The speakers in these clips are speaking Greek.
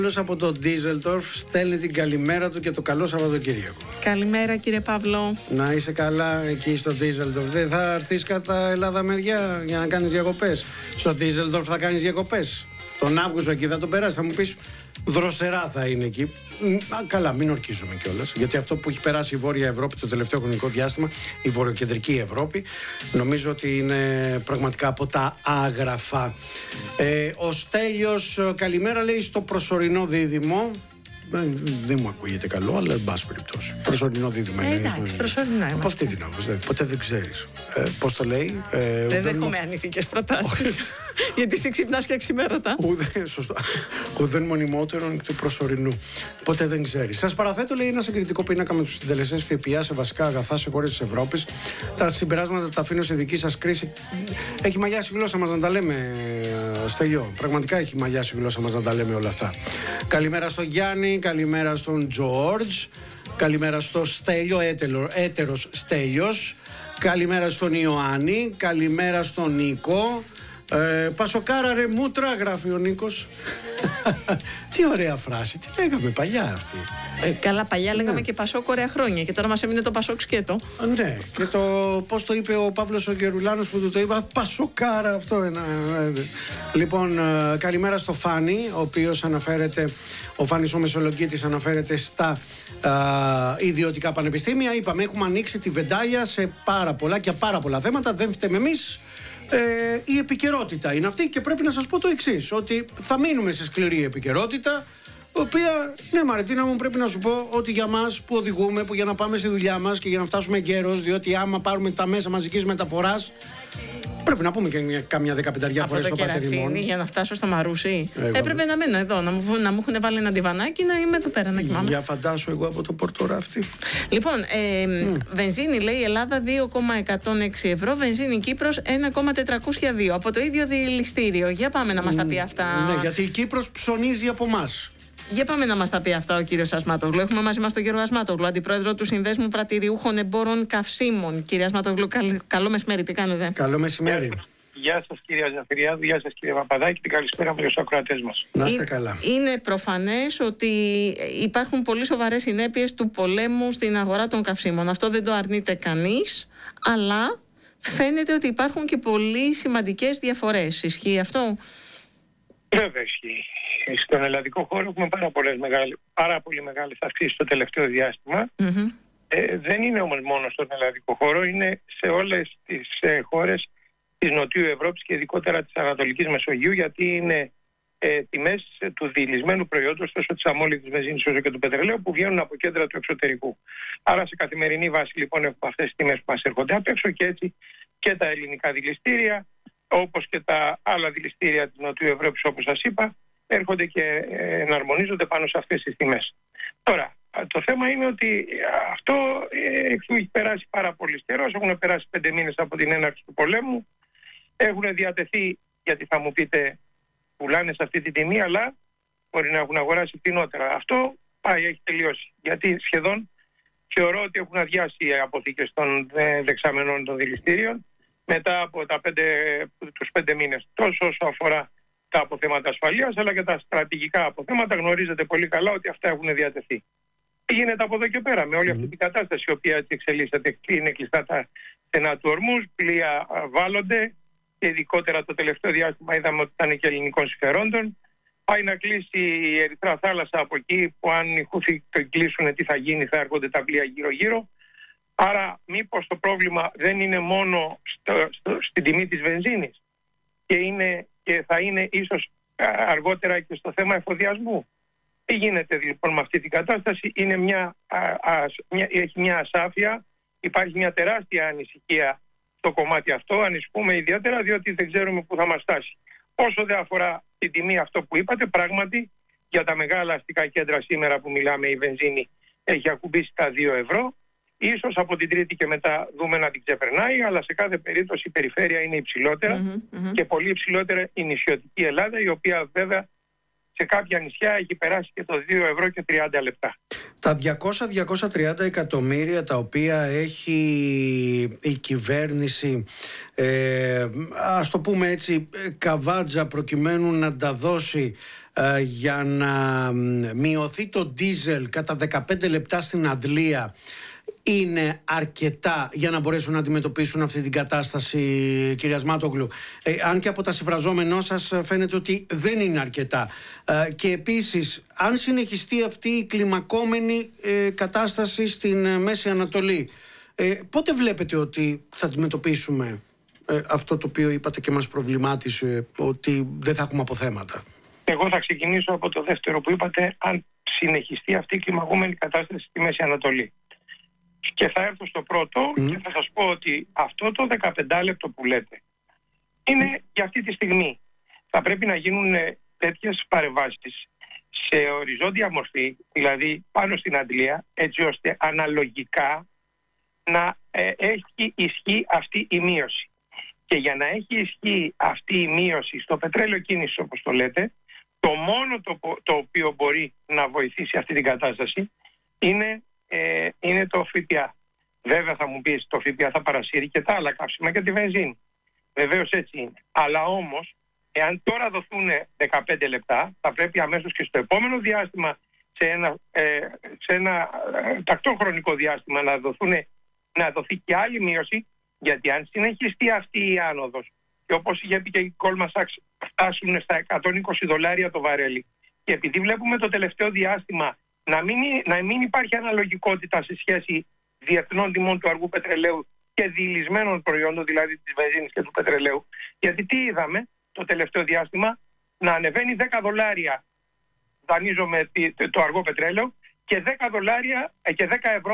Από το Ντίζελντορφ στέλνει την καλημέρα του και το καλό Σαββατοκύριακο. Καλημέρα κύριε Παύλο. Να είσαι καλά εκεί στο Ντίζελντορφ. Δεν θα έρθεις κατά Ελλάδα μεριά για να κάνεις διακοπές? Στο Ντίζελντορφ θα κάνεις διακοπές? Τον Αύγουστο εκεί θα τον περάσει? Θα μου πεις δροσερά θα είναι εκεί. Καλά, μην ορκίζουμε κιόλας. Γιατί αυτό που έχει περάσει η Βόρεια Ευρώπη το τελευταίο χρονικό διάστημα, η βορειοκεντρική Ευρώπη, νομίζω ότι είναι πραγματικά από τα άγραφα. Ο Στέλιος, καλημέρα, λέει, στο προσωρινό δίδυμο. Δεν μου ακούγεται καλό, αλλά εν πάση περιπτώσει. Προσωρινό δίδυμο είναι. Εντάξει, προσωρινά. Από αυτή την άποψη. Ποτέ δεν ξέρεις. Πώς το λέει? Δεν δέχομαι ανήθικες προτάσεις. Γιατί εσύ ξυπνάς και ξημέρωτα. Σωστό. Ουδέν μονιμότερον εκ του προσωρινού. Ποτέ δεν ξέρεις. Σας παραθέτω, λέει, ένα συγκριτικό πίνακα με τους συντελεστές ΦΠΑ σε βασικά αγαθά σε χώρες της Ευρώπης. Τα συμπεράσματα τα αφήνω σε δική σας κρίση. Έχει μαγιάσει η γλώσσα μας να τα λέμε, Στέλιο. Πραγματικά έχει μαγιάσει η γλώσσα μας να τα λέμε όλα αυτά. Καλημέρα στον Γιάννη. Καλημέρα στον Τζόρτζ. Καλημέρα στο Στέλιο, έτερος Στέλιος. Καλημέρα στον Ιωάννη. Καλημέρα στον Νίκο. Πασοκάρα ρε μούτρα, γράφει ο Νίκος. Τι ωραία φράση, τι λέγαμε παλιά αυτή. Καλά, παλιά λέγαμε και Πασόκ ωραία χρόνια και τώρα μας έμεινε το Πασόκ σκέτο. Ναι, και το πώς το είπε ο Παύλος ο Γερουλάνος που του το είπα, Πασοκάρα αυτό ένα. Λοιπόν, καλημέρα στο Φάνη, ο οποίος αναφέρεται, ο Φάνης ο Μεσολογγίτης αναφέρεται στα ιδιωτικά πανεπιστήμια. Είπαμε, έχουμε ανοίξει τη βεντάλια σε πάρα πολλά και πάρα πολλά θέματα, δεν φταίμε εμείς. Η επικαιρότητα είναι αυτή και πρέπει να σας πω το εξής, ότι θα μείνουμε σε σκληρή επικαιρότητα, η οποία, ναι Μαρετίνα μου, πρέπει να σου πω ότι για μας που οδηγούμε, που για να πάμε στη δουλειά μας και για να φτάσουμε γέρος, διότι άμα πάρουμε τα μέσα μαζικής μεταφοράς, πρέπει να πούμε και καμιά 15 φορές στο Πατεριμόν. Για να φτάσω στο Μαρούσι. Έπρεπε να μένω εδώ, να μου έχουν βάλει ένα διβανάκι να είμαι εδώ πέρα να κοιμάμαι. Για φαντάσου εγώ από το Πορτοράφτη. Λοιπόν, βενζίνη λέει Ελλάδα 2,106 ευρώ, βενζίνη Κύπρος 1,402. Από το ίδιο δηληστήριο. Για πάμε να μας τα πει αυτά. Ναι, γιατί η Κύπρος ψωνίζει από εμάς. Για πάμε να μας τα πει αυτά ο κύριος Ασμάτογλου. Έχουμε μαζί μας τον κύριο Ασμάτογλου, αντιπρόεδρο του Συνδέσμου Πρατηριούχων Εμπόρων Καυσίμων. Κύριε Ασμάτογλου, καλό μεσημέρι, τι κάνετε? Καλό μεσημέρι. Γεια σας κυρία Ζαφυριάδου, γεια σας κύριε Παπαδάκη και καλησπέρα με τους ακροατές μας. Να είστε καλά. Είναι προφανές ότι υπάρχουν πολύ σοβαρές συνέπειες του πολέμου στην αγορά των καυσίμων. Αυτό δεν το αρνείται κανείς, αλλά φαίνεται ότι υπάρχουν και πολύ σημαντικές διαφορές. Ισχύει αυτό? Βέβαια ισχύει. Στον ελλαδικό χώρο έχουμε πάρα πολύ μεγάλες αυξήσεις το τελευταίο διάστημα. Δεν είναι όμως μόνο στον ελλαδικό χώρο, είναι σε όλες τις χώρες της Νοτιού Ευρώπης και ειδικότερα της Ανατολικής Μεσογείου, γιατί είναι τιμές του διηλυσμένου προϊόντος, τόσο της αμόλυντης βενζίνης όσο και του πετρελαίου, που βγαίνουν από κέντρα του εξωτερικού. Άρα σε καθημερινή βάση λοιπόν έχουμε αυτές τις τιμές που μας έρχονται απ' έξω και έτσι και τα ελληνικά δηληστήρια, όπως και τα άλλα δηληστήρια της Νοτιού Ευρώπης, όπως σας είπα, έρχονται και εναρμονίζονται πάνω σε αυτές τις τιμές. Τώρα, το θέμα είναι ότι αυτό έχει περάσει πάρα πολύ καιρός. Έχουν περάσει 5 μήνες από την έναρξη του πολέμου. Έχουν διατεθεί, γιατί θα μου πείτε, πουλάνε σε αυτή τη τιμή, αλλά μπορεί να έχουν αγοράσει φθηνότερα. Αυτό πάει, έχει τελειώσει. Γιατί σχεδόν θεωρώ ότι έχουν αδειάσει οι αποθήκες των δεξαμενών των δηληστήριων μετά από τους 5 μήνες. Τόσο όσο αφορά τα αποθέματα ασφαλείας, αλλά και τα στρατηγικά αποθέματα, γνωρίζετε πολύ καλά ότι αυτά έχουν διατεθεί. Τι γίνεται από εδώ και πέρα με όλη αυτή την κατάσταση, η οποία έτσι εξελίσσεται? Είναι κλειστά τα στενά του ορμούς, πλοία βάλλονται και ειδικότερα το τελευταίο διάστημα είδαμε ότι ήταν και ελληνικών συμφερόντων. Πάει να κλείσει η Ερυθρά θάλασσα από εκεί, που αν οι Χούθοι το κλείσουν, τι θα γίνει? Θα έρχονται τα πλοία γύρω-γύρω. Άρα μήπως το πρόβλημα δεν είναι μόνο στην τιμή της βενζίνης και θα είναι ίσως αργότερα και στο θέμα εφοδιασμού? Τι γίνεται λοιπόν με αυτή την κατάσταση? Έχει μια ασάφεια, υπάρχει μια τεράστια ανησυχία στο κομμάτι αυτό, ανησυχούμε ιδιαίτερα διότι δεν ξέρουμε πού θα μας φτάσει. Όσο δεν αφορά την τιμή, αυτό που είπατε, πράγματι για τα μεγάλα αστικά κέντρα σήμερα που μιλάμε η βενζίνη έχει ακουμπήσει τα 2 ευρώ. Ίσως από την Τρίτη και μετά δούμε να την ξεπερνάει, αλλά σε κάθε περίπτωση η περιφέρεια είναι υψηλότερα και πολύ υψηλότερα η νησιωτική Ελλάδα, η οποία βέβαια σε κάποια νησιά έχει περάσει και το 2 ευρώ και 30 λεπτά. Τα 200-230 εκατομμύρια τα οποία έχει η κυβέρνηση, ας το πούμε έτσι, καβάτζα προκειμένου να τα δώσει για να μειωθεί το ντίζελ κατά 15 λεπτά στην Αντλία, είναι αρκετά για να μπορέσουν να αντιμετωπίσουν αυτή την κατάσταση, κυρία Σμάτογλου? Αν και από τα συμφραζόμενό σας φαίνεται ότι δεν είναι αρκετά. Και επίσης, αν συνεχιστεί αυτή η κλιμακόμενη κατάσταση στην Μέση Ανατολή, πότε βλέπετε ότι θα αντιμετωπίσουμε αυτό το οποίο είπατε και μας προβλημάτισε, ότι δεν θα έχουμε αποθέματα? Εγώ θα ξεκινήσω από το δεύτερο που είπατε, αν συνεχιστεί αυτή η κλιμακόμενη κατάσταση στη Μέση Ανατολή. Και θα έρθω στο πρώτο και θα σας πω ότι αυτό το 15 λεπτό που λέτε είναι για αυτή τη στιγμή. Θα πρέπει να γίνουν τέτοιες παρεμβάσεις σε οριζόντια μορφή, δηλαδή πάνω στην Αντλία, έτσι ώστε αναλογικά να έχει ισχύ αυτή η μείωση. Και για να έχει ισχύ αυτή η μείωση στο πετρέλαιο κίνησης, όπως το λέτε, το μόνο το οποίο μπορεί να βοηθήσει αυτή την κατάσταση είναι το ΦΠΑ. Βέβαια θα μου πεις, το ΦΠΑ θα παρασύρει και τα άλλα καύσιμα και τη βενζίνη. Βεβαίως έτσι είναι. Αλλά όμως, εάν τώρα δοθούν 15 λεπτά, θα πρέπει αμέσως και στο επόμενο διάστημα, σε ένα τακτό χρονικό διάστημα, να δοθεί και άλλη μείωση, γιατί αν συνεχιστεί αυτή η άνοδος, και όπως είχε πει και η Goldman Sachs, φτάσουν στα $120 το βαρέλι, και επειδή βλέπουμε το τελευταίο διάστημα να μην υπάρχει αναλογικότητα σε σχέση διεθνών τιμών του αργού πετρελαίου και διηλυσμένων προϊόντων, δηλαδή της βενζίνης και του πετρελαίου. Γιατί τι είδαμε το τελευταίο διάστημα? Να ανεβαίνει $10, δανείζομαι το αργό πετρέλαιο, και $10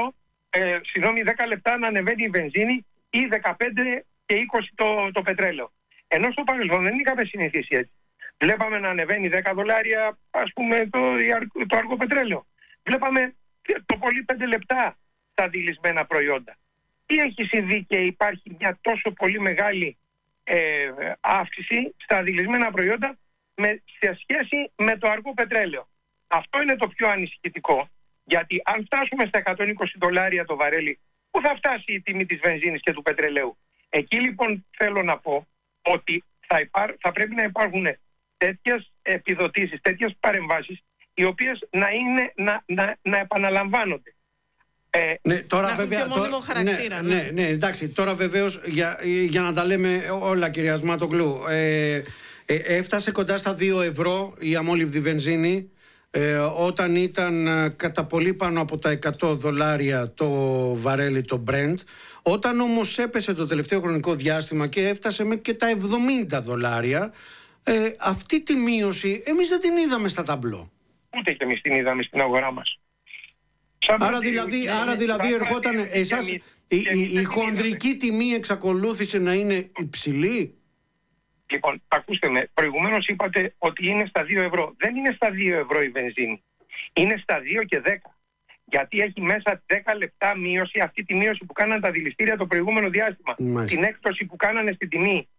10 λεπτά να ανεβαίνει η βενζίνη, ή 15 και 20 το πετρέλαιο. Ενώ στο παρελθόν δεν είχαμε συνηθίσει έτσι. Βλέπαμε να ανεβαίνει $10, ας πούμε, το αργό πετρέλαιο. Βλέπαμε το πολύ 5 λεπτά στα διηλυσμένα προϊόντα. Τι έχει συμβεί και υπάρχει μια τόσο πολύ μεγάλη αύξηση στα διηλυσμένα προϊόντα σε σχέση με το αργό πετρέλαιο? Αυτό είναι το πιο ανησυχητικό, γιατί αν φτάσουμε στα $120 το βαρέλι, πού θα φτάσει η τιμή της βενζίνης και του πετρελαίου? Εκεί λοιπόν θέλω να πω ότι θα πρέπει να υπάρχουν τέτοιες επιδοτήσεις, τέτοιες παρεμβάσεις, οι οποίες να επαναλαμβάνονται. Ναι, τώρα βέβαια, εντάξει, τώρα βεβαίως για να τα λέμε όλα, κυρία Σμάτογλου, έφτασε κοντά στα 2 ευρώ η αμόλυβδη βενζίνη, όταν ήταν κατά πολύ πάνω από τα $100 το βαρέλι το Brent. Όταν όμως έπεσε το τελευταίο χρονικό διάστημα και έφτασε μέχρι και τα $70, αυτή τη μείωση εμείς δεν την είδαμε στα ταμπλό. Ούτε και εμείς την είδαμε στην αγορά μας. Άρα δηλαδή ερχόταν εσάς η χονδρική τιμή εξακολούθησε να είναι υψηλή? Λοιπόν, ακούστε με, προηγουμένως είπατε ότι είναι στα 2 ευρώ. Δεν είναι στα 2 ευρώ η βενζίνη. Είναι στα 2 και 10. Γιατί έχει μέσα 10 λεπτά μείωση, αυτή τη μείωση που κάνανε τα δηληστήρια το προηγούμενο διάστημα. Μάλιστα. Την έκπτωση που κάνανε στην τιμή.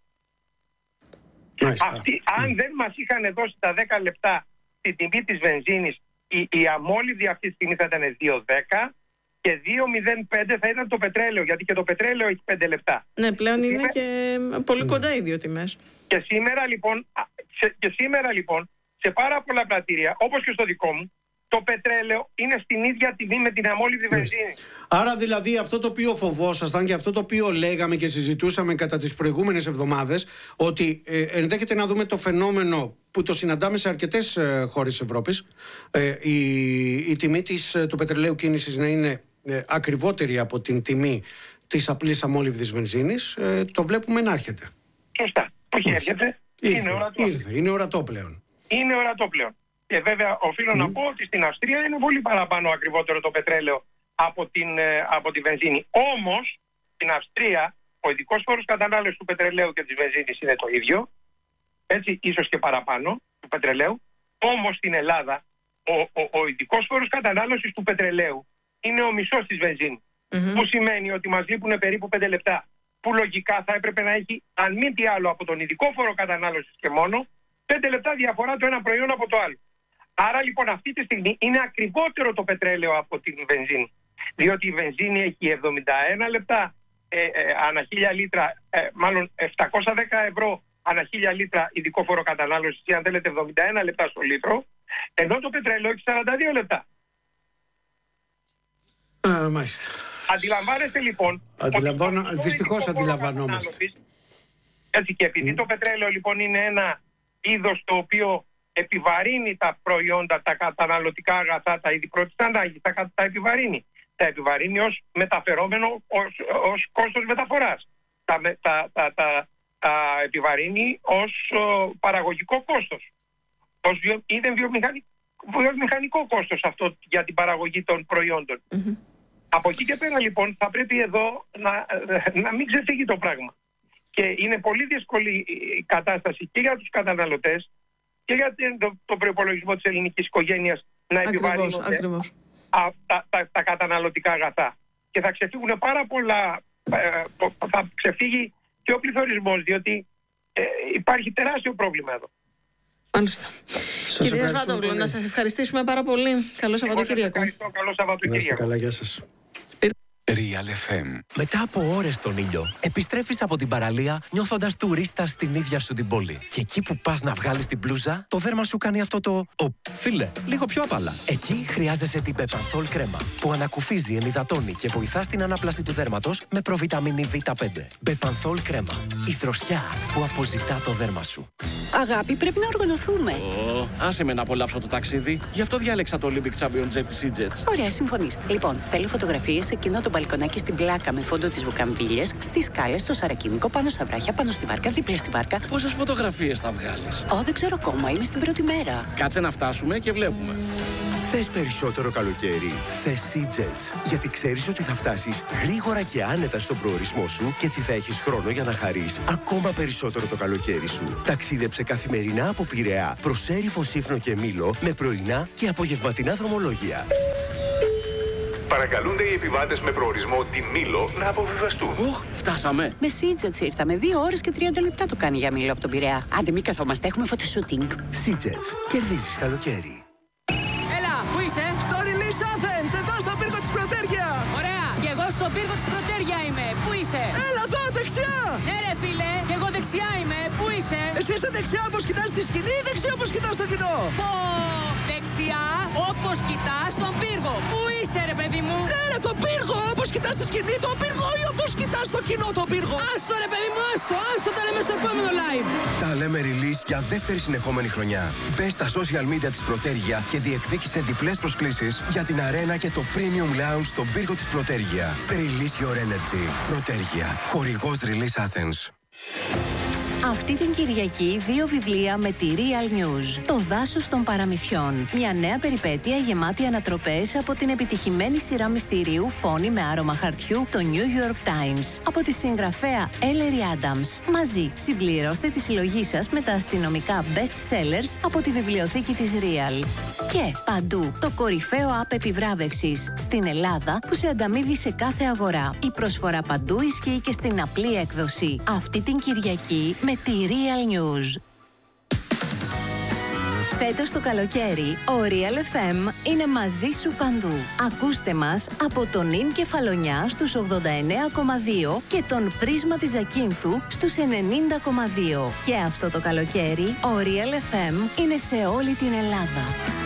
Αν δεν μας είχαν δώσει τα 10 λεπτά την τιμή της βενζίνης, η αμόλυβδη αυτή τη στιγμή θα ήταν 2,10 και 2,05 θα ήταν το πετρέλαιο, γιατί και το πετρέλαιο έχει 5 λεπτά. Ναι, πλέον είναι και πολύ κοντά οι δύο τιμές. Και σήμερα λοιπόν, σε πάρα πολλά πρατήρια, όπως και στο δικό μου, το πετρέλαιο είναι στην ίδια τιμή με την αμόλυβδη βενζίνη. Άρα δηλαδή αυτό το οποίο φοβόσασταν και αυτό το οποίο λέγαμε και συζητούσαμε κατά τις προηγούμενες εβδομάδες, ότι ενδέχεται να δούμε το φαινόμενο που το συναντάμε σε αρκετές χώρες της Ευρώπης, η τιμή του πετρελαίου κίνησης να είναι ακριβότερη από την τιμή της απλής αμόλυβδης βενζίνης, το βλέπουμε να έρχεται. Σωστά. Όχι έρχεται, είναι ορατό πλέον. Είναι ορατό πλέον. Και βέβαια οφείλω να πω ότι στην Αυστρία είναι πολύ παραπάνω ακριβότερο το πετρέλαιο από τη βενζίνη. Όμως στην Αυστρία ο ειδικός φόρος κατανάλωσης του πετρελαίου και της βενζίνης είναι το ίδιο, έτσι, ίσως και παραπάνω του πετρελαίου. Όμως στην Ελλάδα ο ειδικός φόρος κατανάλωσης του πετρελαίου είναι ο μισός της βενζίνης. Που σημαίνει ότι μας λείπουν περίπου 5 λεπτά. Που λογικά θα έπρεπε να έχει, αν μη τι άλλο, από τον ειδικό φόρο κατανάλωσης και μόνο, 5 λεπτά διαφορά το ένα προϊόν από το άλλο. Άρα λοιπόν αυτή τη στιγμή είναι ακριβότερο το πετρέλαιο από την βενζίνη. Διότι η βενζίνη έχει 71 λεπτά ανά 1000 λίτρα, μάλλον 710 ευρώ ανά 1000 λίτρα ειδικό φόρο κατανάλωσης, ή αν θέλετε 71 λεπτά στο λίτρο, ενώ το πετρέλαιο έχει 42 λεπτά. Μάλιστα. Αντιλαμβάνεστε λοιπόν. Δυστυχώς αντιλαμβανόμαστε. Έτσι, και επειδή το πετρέλαιο λοιπόν είναι ένα είδος το οποίο επιβαρύνει τα προϊόντα, τα καταναλωτικά αγαθά, τα είδη πρώτης ανάγκης, τα επιβαρύνει. Τα επιβαρύνει ως μεταφερόμενο, ως κόστος μεταφοράς. Τα επιβαρύνει ως παραγωγικό κόστος. Είναι βιομηχανικό κόστος αυτό για την παραγωγή των προϊόντων. Mm-hmm. Από εκεί και πέρα λοιπόν θα πρέπει εδώ να μην ξεφύγει το πράγμα. Και είναι πολύ δύσκολη η κατάσταση και για τους καταναλωτές και για τον προϋπολογισμό της ελληνικής οικογένειας να επιβαρύνονται τα καταναλωτικά αγαθά. Και θα ξεφύγουν πάρα πολλά, θα ξεφύγει και ο πληθωρισμός, διότι υπάρχει τεράστιο πρόβλημα εδώ. Μάλιστα. Κύριε Σβάτογλου, να σας ευχαριστήσουμε πάρα πολύ. Καλό Σαββατοκύριακο. Καλό Σαββατοκύριακο. Να είστε καλά, γεια σας. Real FM. Μετά από ώρες στον ήλιο, επιστρέφεις από την παραλία νιώθοντας τουρίστας στην ίδια σου την πόλη. Και εκεί που πας να βγάλεις την μπλούζα, το δέρμα σου κάνει αυτό το φίλε, λίγο πιο απαλά. Εκεί χρειάζεσαι την Bepanthol κρέμα, που ανακουφίζει, ενυδατώνει και βοηθά στην ανάπλαση του δέρματος με προβιταμίνη Β5. Bepanthol κρέμα. Η δροσιά που αποζητά το δέρμα σου. Αγάπη, πρέπει να οργανωθούμε. Άσε με να απολαύσω το ταξίδι. Γι' αυτό διάλεξα το Olympic Champion Jet της EasyJet. Ωραία, συμφωνείς. Λοιπόν, θέλω φωτογραφίες σε εκείνο το μπαλκονάκι στην πλάκα με φόντο τις βουκαμβίλιες, στις σκάλες, στο σαρακίνικο, πάνω στα βράχια, πάνω στη βάρκα, δίπλα στη βάρκα. Πόσες φωτογραφίες θα βγάλεις? Δεν ξέρω ακόμα, είμαι στην πρώτη μέρα. Κάτσε να φτάσουμε και βλέπουμε. Θες περισσότερο καλοκαίρι? Θες EasyJet. Γιατί ξέρεις ότι θα φτάσεις γρήγορα και άνετα στον προορισμό σου και έτσι θα έχεις χρόνο για να χαρείς ακόμα περισσότερο το καλοκαίρι σου. Ταξίδεψε καθημερινά από Πειραιά προς Έριφο, Σύφνο και Μήλο με πρωινά και απογευματινά δρομολόγια. Παρακαλούνται οι επιβάτες με προορισμό τη Μήλο να αποβιβαστούν. Φτάσαμε. Με EasyJet ήρθαμε. 2 ώρες και 30 λεπτά το κάνει για Μήλο από τον Πειραιά. Άντε, μην καθόμαστε, έχουμε φωτοσούτινγκ. EasyJet. Κερδίζεις καλοκαίρι. Έλα, πού είσαι? Στο Release Athens, εδώ στον πύργο της Πρωτέρια. Ωραία, και εγώ στον πύργο της Πρωτέρια είμαι. Πού είσαι? Έλα εδώ, δεξιά. Ναι ρε φίλε, και εγώ δεξιά είμαι. Πού είσαι? Εσύ είσαι δεξιά όπως κοιτάς τη σκηνή ή δεξιά όπως κοιτάς το κοινό? Δεξιά όπως κοιτάς τον πύργο. Πού είσαι ρε παιδί μου? Ναι ρε, τον πύργο, όπως κοιτάς τη σκηνή τον πύργο ή όπως κοιτάς το κοινό τον πύργο? Άστο ρε παιδί μου, άστο, τα λέμε στο επόμενο live. Τα λέμε release για δεύτερη συνεχόμενη χρονιά. Μπες στα social media της Πρωτέρια και διεκδίκησε διπλές προσκλήσεις για την αρένα και το premium lounge στον πύργο της Πρωτέρια. Release your energy. Πρωτέρια. Χορηγός Release Athens. Αυτή την Κυριακή 2 βιβλία με τη Real News. Το δάσος των παραμυθιών. Μια νέα περιπέτεια γεμάτη ανατροπές από την επιτυχημένη σειρά μυστηρίου Φόνη με άρωμα χαρτιού, το New York Times. Από τη συγγραφέα Ellery Adams. Μαζί συμπληρώστε τη συλλογή σας με τα αστυνομικά best sellers από τη βιβλιοθήκη της Real. Και παντού το κορυφαίο app επιβράβευσης στην Ελλάδα που σε ανταμείβει σε κάθε αγορά. Η προσφορά παντού ισχύει και στην απλή έκδοση. Αυτή την Κυριακή με τη Real News. Φέτος το καλοκαίρι, ο Real FM είναι μαζί σου παντού. Ακούστε μας από τον Ιν Κεφαλονιά στους 89,2 και τον Πρίσμα της Ζακίνθου στους 90,2. Και αυτό το καλοκαίρι, ο Real FM είναι σε όλη την Ελλάδα.